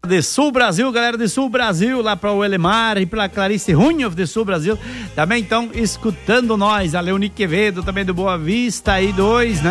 de Sul Brasil, galera de Sul Brasil, lá para o Elemar e pela Clarice Runhoff de Sul Brasil, também estão escutando nós, a Leoni Quevedo também do Boa Vista aí 2, né?